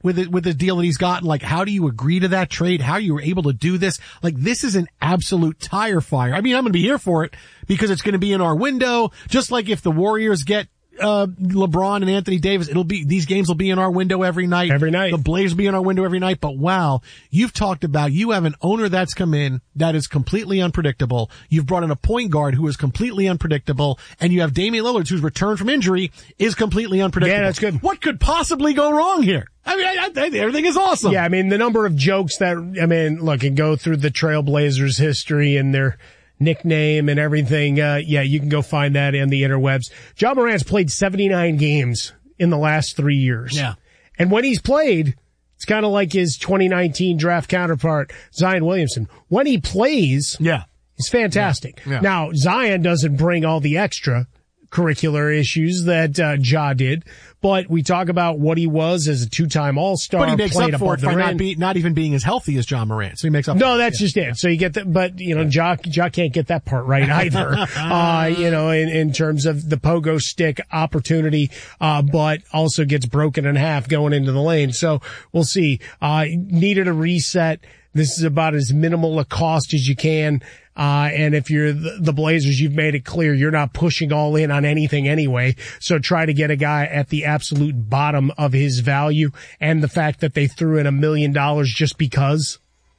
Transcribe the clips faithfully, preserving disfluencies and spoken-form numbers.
with the, with the deal that he's gotten. Like, how do you agree to that trade? How you were able to do this? Like, this is an absolute tire fire. I mean, I'm going to be here for it because it's going to be in our window. Just like if the Warriors get uh LeBron and Anthony Davis, it'll be, these games will be in our window every night. Every night. The Blazers will be in our window every night. But wow, you've talked about, you have an owner that's come in that is completely unpredictable. You've brought in a point guard who is completely unpredictable, and you have Damian Lillard, whose return from injury is completely unpredictable. Yeah, that's good. What could possibly go wrong here? I mean, I, I, everything is awesome. Yeah, I mean, the number of jokes that, I mean, look, and go through the Trailblazers history and their nickname and everything. Uh, yeah, you can go find that in the interwebs. Ja Morant's played seventy-nine games in the last three years. Yeah. And when he's played, it's kind of like his twenty nineteen draft counterpart, Zion Williamson. When he plays, yeah, he's fantastic. Yeah. Yeah. Now, Zion doesn't bring all the extra curricular issues that uh, Ja did, but we talk about what he was as a two-time All-Star. But he makes up for it by rim. not, be, not even being as healthy as Ja Morant. So he makes up No, for that's it. just it. So you get that, but you know, Ja, Ja can't get that part right either. uh, you know, in, in terms of the pogo stick opportunity, uh, but also gets broken in half going into the lane. So we'll see. Uh, needed a reset. This is about as minimal a cost as you can. Uh, and if you're the, the Blazers, you've made it clear you're not pushing all in on anything anyway. So try to get a guy at the absolute bottom of his value. And the fact that they threw in a million dollars just because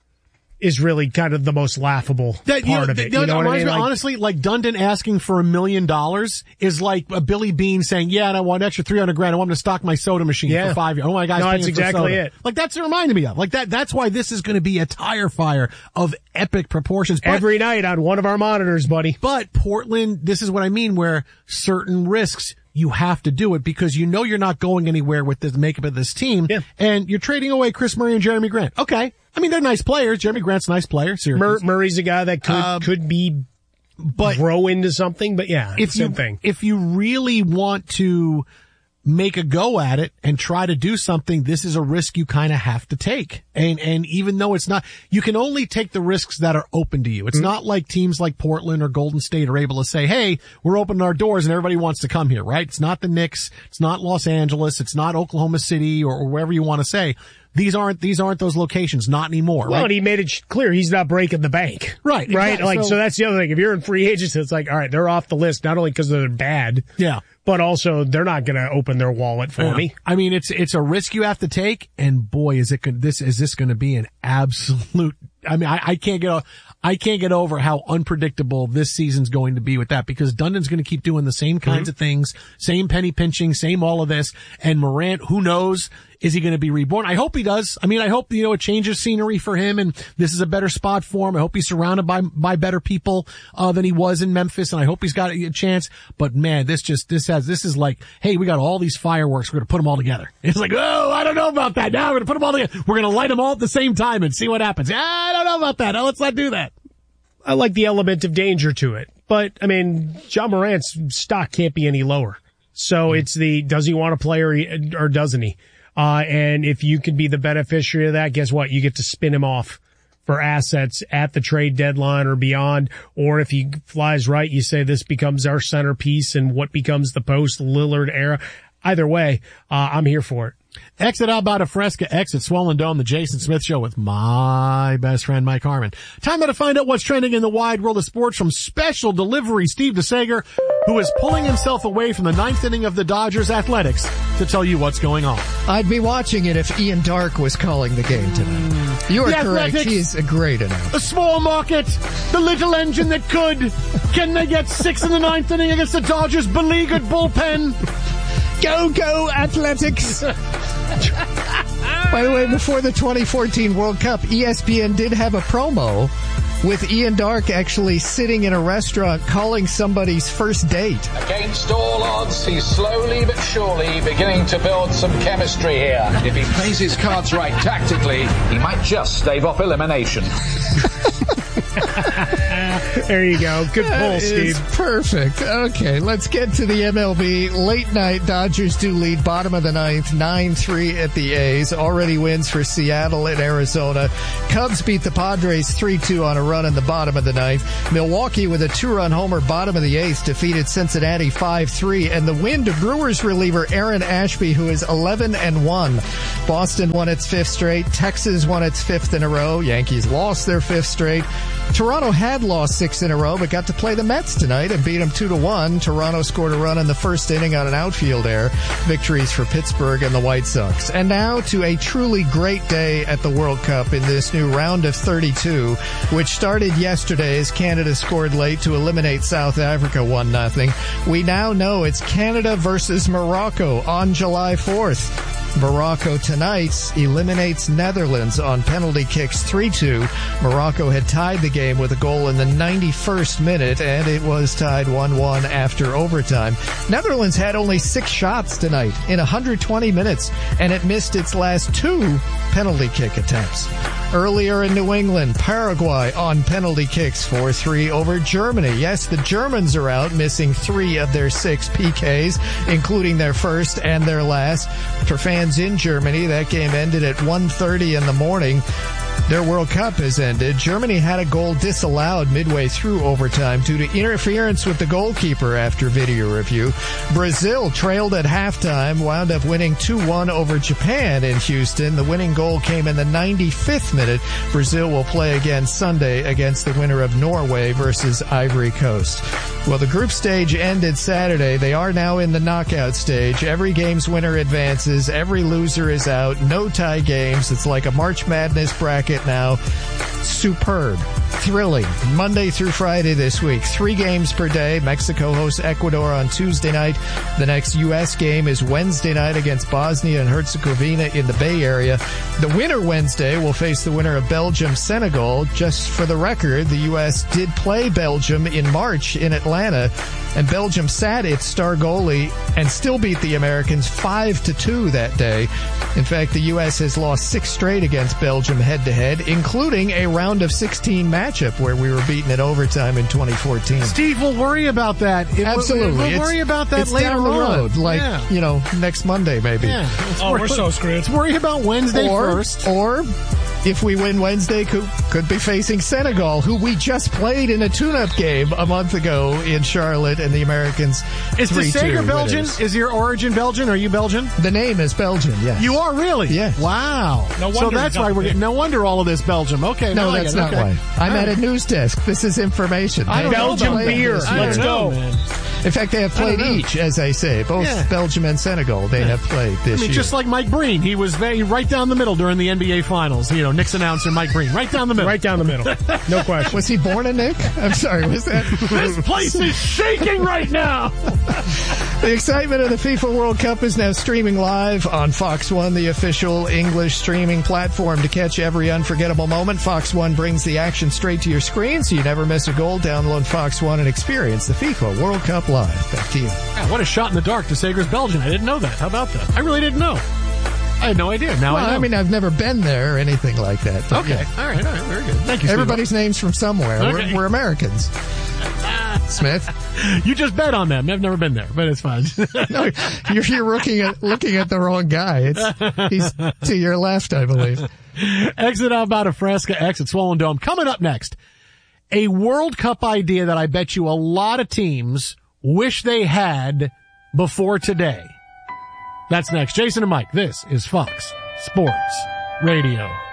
is really kind of the most laughable that, part you know, of it. You You know what I mean? me, Like, honestly, like Dundon asking for a million dollars is like a Billy Bean saying, yeah, and I want an extra three hundred grand. I want him to stock my soda machine Yeah. for five years. Oh my God. No, that's exactly it. Like that's what it reminded me of. Like that, that's why this is going to be a tire fire of epic proportions. But, every night on one of our monitors, buddy. But Portland, this is what I mean, where certain risks, you have to do it because you know you're not going anywhere with the makeup of this team. Yeah. And you're trading away Chris Murray and Jeremy Grant. Okay. I mean, they're nice players. Jeremy Grant's a nice player. Seriously. Mur- Murray's a guy that could, Um, could be, but grow into something, but yeah, if same you, thing. If you really want to make a go at it and try to do something, this is a risk you kind of have to take. And, and even though it's not, you can only take the risks that are open to you. It's mm-hmm. not like teams like Portland or Golden State are able to say, hey, we're opening our doors and everybody wants to come here, right? It's not the Knicks. It's not Los Angeles. It's not Oklahoma City or, or wherever you want to say. These aren't, these aren't those locations, not anymore. Well, right? and he made it clear he's not breaking the bank. Right. Right. Exactly. Like, so, so that's the other thing. If you're in free agency, it's like, all right, they're off the list, not only because they're bad. Yeah. But also they're not going to open their wallet for yeah. me. I mean, it's, it's a risk you have to take. And boy, is it, this, is this going to be an absolute, I mean, I, I can't get, I can't get over how unpredictable this season's going to be with that because Dundon's going to keep doing the same kinds mm-hmm. of things, same penny pinching, same all of this. And Morant, who knows, is he going to be reborn? I hope he does. I mean, I hope, you know, it changes scenery for him and this is a better spot for him. I hope he's surrounded by, by better people, uh, than he was in Memphis. And I hope he's got a chance. But man, this just, this has, this is like, hey, we got all these fireworks. We're going to put them all together. It's like, oh, I don't know about that. Now we're going to put them all together. We're going to light them all at the same time and see what happens. I don't know about that. Now, let's not do that. I like the element of danger to it. But, I mean, Ja Morant's stock can't be any lower. So mm-hmm. it's the, does he want to play or, he, or doesn't he? Uh, and if you can be the beneficiary of that, guess what? You get to spin him off for assets at the trade deadline or beyond. Or if he flies right, you say this becomes our centerpiece and what becomes the post Lillard era. Either way, uh, I'm here for it. Exit out by the Fresca, exit Swollen Dome, the Jason Smith Show with my best friend Mike Harmon. Time now to find out what's trending in the wide world of sports from Special Delivery Steve DeSager, who is pulling himself away from the ninth inning of the Dodgers Athletics to tell you what's going on. I'd be watching it if Ian Dark was calling the game tonight. You are the correct. Athletics, He's a great announcer. A small market, the little engine that could. Can they get six in the ninth inning against the Dodgers' beleaguered bullpen? Go, go, Athletics! By the way, before the twenty fourteen World Cup, E S P N did have a promo with Ian Dark actually sitting in a restaurant calling somebody's first date. Against all odds, he's slowly but surely beginning to build some chemistry here. If he plays his cards right tactically, he might just stave off elimination. There you go. Good pull, Steve. Perfect. Okay, let's get to the M L B. Late night, Dodgers do lead bottom of the ninth, nine three at the A's. Already wins for Seattle and Arizona. Cubs beat the Padres three two on a run in the bottom of the ninth. Milwaukee with a two-run homer bottom of the eighth defeated Cincinnati five three. And the win to Brewers reliever Aaron Ashby, who is eleven and one. Boston won its fifth straight. Texas won its fifth in a row. Yankees lost their fifth straight. Toronto had lost six in a row, but got to play the Mets tonight and beat them two to one. Toronto scored a run in the first inning on an outfield error. Victories for Pittsburgh and the White Sox. And now to a truly great day at the World Cup in this new round of thirty-two, which started yesterday as Canada scored late to eliminate South Africa one nothing. We now know it's Canada versus Morocco on July fourth. Morocco tonight eliminates Netherlands on penalty kicks three two. Morocco had tied the game with a goal in the ninety-first minute, and it was tied one one after overtime. Netherlands had only six shots tonight in one hundred twenty minutes, and it missed its last two penalty kick attempts. Earlier in New England, Paraguay on penalty kicks four three over Germany. Yes, the Germans are out, missing three of their six P Ks, including their first and their last. For fans in Germany, that game ended at one thirty in the morning. Their World Cup has ended. Germany had a goal disallowed midway through overtime due to interference with the goalkeeper after video review. Brazil trailed at halftime, wound up winning two one over Japan in Houston. The winning goal came in the ninety-fifth minute. Brazil will play again Sunday against the winner of Norway versus Ivory Coast. Well, the group stage ended Saturday. They are now in the knockout stage. Every game's winner advances. Every loser is out. No tie games. It's like a March Madness bracket now. Superb. Thrilling. Monday through Friday this week. Three games per day. Mexico hosts Ecuador on Tuesday night. The next U S game is Wednesday night against Bosnia and Herzegovina in the Bay Area. The winner Wednesday will face the winner of Belgium-Senegal. Just for the record, the U S did play Belgium in March in Atlanta, and Belgium sat its star goalie and still beat the Americans five to two that day. In fact, the U S has lost six straight against Belgium head-to-head, including a round of sixteen matchup where we were beaten in overtime in twenty fourteen. Steve, we'll worry about that. It, Absolutely. We'll, we'll worry about that it's later down the on. road, like, yeah. you know, next Monday maybe. Yeah. Oh, worry, we're so screwed. Let's worry about Wednesday or, first. Or if we win Wednesday, could, could be facing Senegal, who we just played in a tune-up game a month ago in Charlotte, and the Americans Is three two DeSager Belgian? winners. Is your origin Belgian? Are you Belgian? The name is Belgian, yes. You are really? Yes. Wow. No wonder so that's he's why up we're there. getting, no wonder all of this Belgium. Okay. No, now I that's get it. not Okay. why. I'm All at right. a news desk. This is information. I don't They know Belgium about played beer. this I don't Let's year. know, go. man. In fact, they have played know. each, as I say. Both Yeah. Belgium and Senegal, they have played this I mean, year. just like Mike Breen. He was very, right down the middle during the N B A Finals. You know, Knicks announcer Mike Breen. Right down the middle. Right down the middle. No question. Was he born a Nick? I'm sorry, was that? This place is shaking right now. The excitement of the FIFA World Cup is now streaming live on Fox One, the official English streaming platform. To catch every unforgettable moment, Fox One brings the action straight to your screen so you never miss a goal. Download Fox One and experience the FIFA World Cup live. Back to you. Yeah, what a shot in the dark. DeSager's Belgian. I didn't know that. How about that? I really didn't know. I had no idea. Now Well, I know. I mean, I've never been there or anything like that. But okay. yeah. All right. All right. Very good. Thank you, Steve. Everybody's name's from somewhere. Okay. We're, we're Americans. Smith. You just bet on them. I've never been there, but it's fine. No, you're, you're looking at looking at the wrong guy. It's he's to your left, I believe. Exit Alvada Fresca, exit Swollen Dome. Coming up next, a World Cup idea that I bet you a lot of teams wish they had before today. That's next. Jason and Mike, this is Fox Sports Radio.